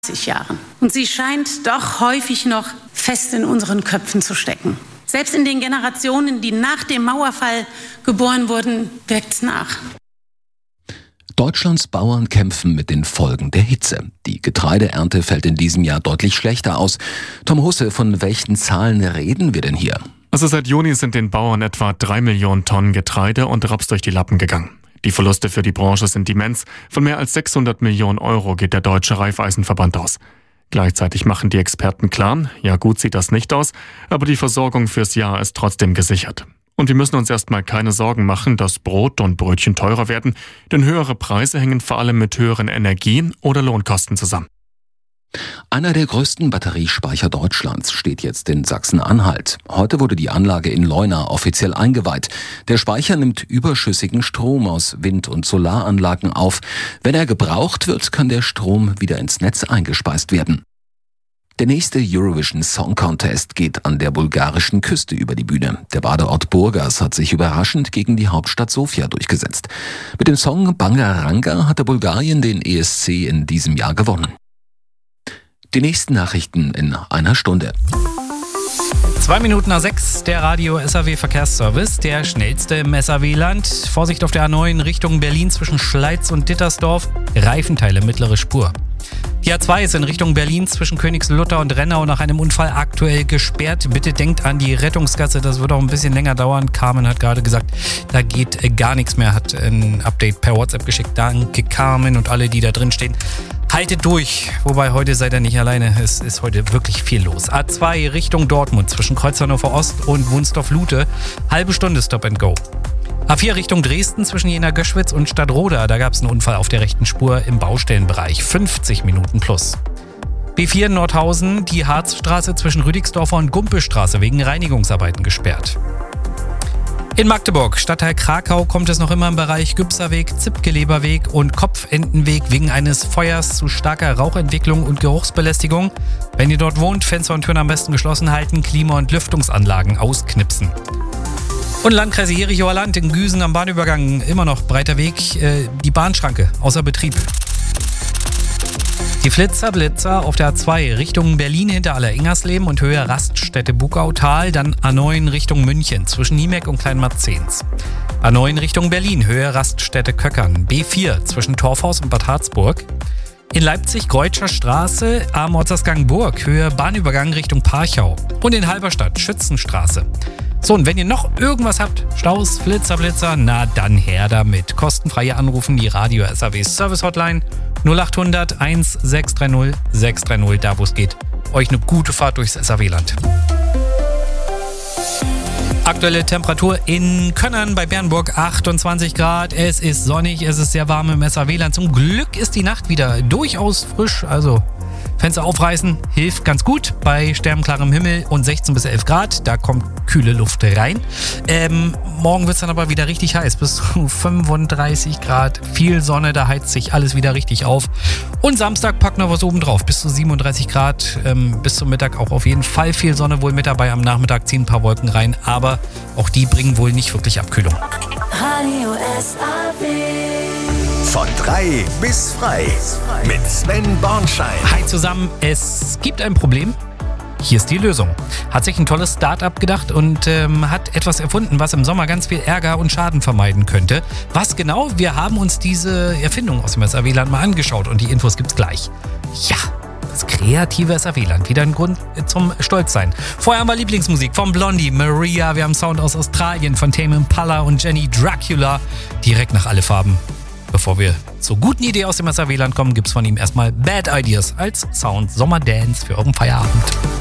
Jahren. Und sie scheint doch häufig noch fest in unseren Köpfen zu stecken. Selbst in den Generationen, die nach dem Mauerfall geboren wurden, wirkt's nach. Deutschlands Bauern kämpfen mit den Folgen der Hitze. Die Getreideernte fällt in diesem Jahr deutlich schlechter aus. Tom Husse, von welchen Zahlen reden wir denn hier? Also seit Juni sind den Bauern etwa 3 Millionen Tonnen Getreide und Raps durch die Lappen gegangen. Die Verluste für die Branche sind immens. Von mehr als 600 Millionen Euro geht der Deutsche Raiffeisenverband aus. Gleichzeitig machen die Experten klar, ja gut sieht das nicht aus, aber die Versorgung fürs Jahr ist trotzdem gesichert. Und wir müssen uns erstmal keine Sorgen machen, dass Brot und Brötchen teurer werden, denn höhere Preise hängen vor allem mit höheren Energie- oder Lohnkosten zusammen. Einer der größten Batteriespeicher Deutschlands steht jetzt in Sachsen-Anhalt. Heute wurde die Anlage in Leuna offiziell eingeweiht. Der Speicher nimmt überschüssigen Strom aus Wind- und Solaranlagen auf. Wenn er gebraucht wird, kann der Strom wieder ins Netz eingespeist werden. Der nächste Eurovision Song Contest geht an der bulgarischen Küste über die Bühne. Der Badeort Burgas hat sich überraschend gegen die Hauptstadt Sofia durchgesetzt. Mit dem Song Bangaranga hatte Bulgarien den ESC in diesem Jahr gewonnen. Die nächsten Nachrichten in einer Stunde. 6:02, der Radio SAW Verkehrsservice, der schnellste im SAW-Land. Vorsicht auf der A9 Richtung Berlin zwischen Schleiz und Dittersdorf, Reifenteile mittlere Spur. Die A2 ist in Richtung Berlin zwischen Königslutter und Rennau nach einem Unfall aktuell gesperrt. Bitte denkt an die Rettungsgasse, das wird auch ein bisschen länger dauern. Carmen hat gerade gesagt, da geht gar nichts mehr, hat ein Update per WhatsApp geschickt. Danke Carmen und alle, die da drin stehen. Haltet durch, wobei heute seid ihr nicht alleine, es ist heute wirklich viel los. A2 Richtung Dortmund zwischen Kreuz Hannover Ost und Wunstorf-Lute, halbe Stunde Stop and Go. A4 Richtung Dresden zwischen Jena-Göschwitz und Stadtroda, da gab es einen Unfall auf der rechten Spur im Baustellenbereich, 50 Minuten plus. B4 Nordhausen, die Harzstraße zwischen Rüdigsdorfer und Gumpelstraße wegen Reinigungsarbeiten gesperrt. In Magdeburg, Stadtteil Krakau, kommt es noch immer im Bereich Gübserweg, Zipkeleberweg und Kopfentenweg wegen eines Feuers zu starker Rauchentwicklung und Geruchsbelästigung. Wenn ihr dort wohnt, Fenster und Türen am besten geschlossen halten, Klima- und Lüftungsanlagen ausknipsen. Und Landkreis Jerichower Land in Güsen am Bahnübergang, immer noch breiter Weg, die Bahnschranke außer Betrieb. Die Flitzer-Blitzer auf der A2 Richtung Berlin hinter Aller-Ingersleben und Höhe Raststätte Bugautal, dann A9 Richtung München zwischen Niemeck und Kleinmarzens. A9 Richtung Berlin, Höhe Raststätte Köckern. B4 zwischen Torfhaus und Bad Harzburg. In Leipzig Greutscher Straße am Ortsausgang Burg, Höhe Bahnübergang Richtung Parchau. Und in Halberstadt Schützenstraße. So, und wenn ihr noch irgendwas habt, Staus, Blitzer, na dann her damit. Kostenfreie Anrufen, die Radio SAW Service Hotline 0800 1630 630, da wo es geht. Euch eine gute Fahrt durchs SAW-Land. Aktuelle Temperatur in Könnern bei Bernburg 28 Grad. Es ist sonnig, es ist sehr warm im SAW-Land. Zum Glück ist die Nacht wieder durchaus frisch, also Fenster aufreißen hilft ganz gut bei sternenklarem Himmel und 16 bis 11 Grad. Da kommt kühle Luft rein. Morgen wird es dann aber wieder richtig heiß, bis zu 35 Grad. Viel Sonne, da heizt sich alles wieder richtig auf. Und Samstag packt noch was oben drauf, bis zu 37 Grad. Bis zum Mittag auch auf jeden Fall viel Sonne wohl mit dabei. Am Nachmittag ziehen ein paar Wolken rein, aber auch die bringen wohl nicht wirklich Abkühlung. Radio SAW. Von 3 bis frei mit Sven Bornschein. Hi zusammen, es gibt ein Problem. Hier ist die Lösung. Hat sich ein tolles Start-up gedacht und hat etwas erfunden, was im Sommer ganz viel Ärger und Schaden vermeiden könnte. Was genau? Wir haben uns diese Erfindung aus dem SAW-Land mal angeschaut und die Infos gibt's gleich. Ja, das kreative SAW-Land. Wieder ein Grund zum Stolzsein. Vorher haben wir Lieblingsmusik von Blondie, Maria. Wir haben Sound aus Australien von Tame Impala und Jenny Dracula. Direkt nach Alle Farben. Bevor wir zur guten Idee aus dem SAW-Land kommen, gibt's von ihm erstmal Bad Ideas als Sound Sommerdance für euren Feierabend.